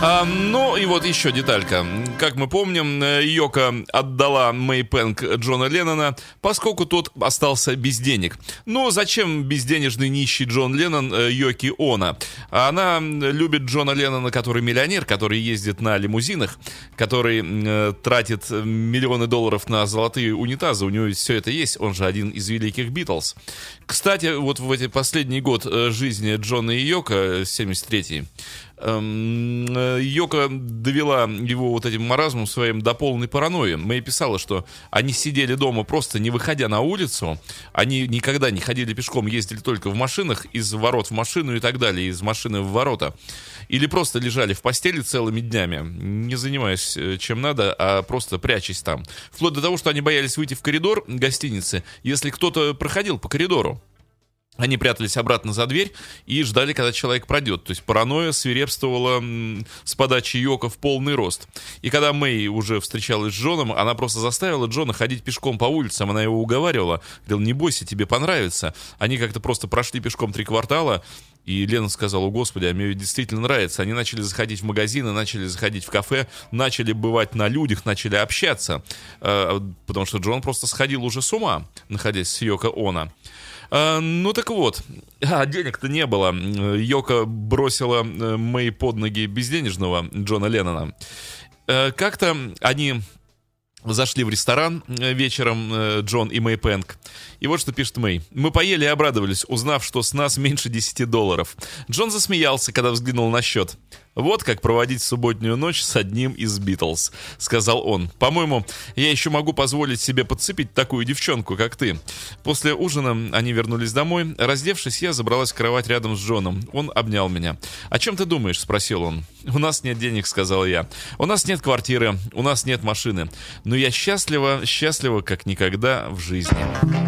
Ну и вот еще деталька. Как мы помним, Йоко отдала Мэй Пэнк Джона Леннона, поскольку тот остался без денег. Ну, зачем безденежный нищий Джон Леннон Йоки Оно? Она любит Джона Леннона, который миллионер, который ездит на лимузинах, который тратит миллионы долларов на золотые унитазы. У него все это есть, он же один из великих Битлз. Кстати, вот в эти последний год жизни Джона и Йоко, 73-й, Йоко довела его вот этим маразмом своим до полной паранойи. Мэй писала, что они сидели дома, просто не выходя на улицу. Они никогда не ходили пешком, ездили только в машинах, из ворот в машину и так далее, из машины в ворота. Или просто лежали в постели целыми днями, не занимаясь чем надо, а просто прячась там. Вплоть до того, что они боялись выйти в коридор гостиницы, если кто-то проходил по коридору. Они прятались обратно за дверь и ждали, когда человек пройдет. То есть паранойя свирепствовала с подачи Йоко в полный рост. И когда Мэй уже встречалась с Джоном, она просто заставила Джона ходить пешком по улицам. Она его уговаривала, говорила: не бойся, тебе понравится. Они как-то просто прошли пешком 3 квартала. И Леннон сказал: о господи, а мне ведь действительно нравится. Они начали заходить в магазины, начали заходить в кафе, начали бывать на людях, начали общаться. Потому что Джон просто сходил уже с ума, находясь с Йоко Оно. Ну так вот, денег-то не было. Йоко бросила Мэй под ноги безденежного Джона Леннона. Как-то они зашли в ресторан вечером, Джон и Мэй Пэнк. И вот что пишет Мэй. «Мы поели и обрадовались, узнав, что с нас меньше $10. Джон засмеялся, когда взглянул на счет. Вот как проводить субботнюю ночь с одним из Битлз», — сказал он. «По-моему, я еще могу позволить себе подцепить такую девчонку, как ты». После ужина они вернулись домой. Раздевшись, я забралась в кровать рядом с Джоном. Он обнял меня. «О чем ты думаешь?» — спросил он. «У нас нет денег», — сказала я. «У нас нет квартиры, у нас нет машины. Но я счастлива, как никогда в жизни».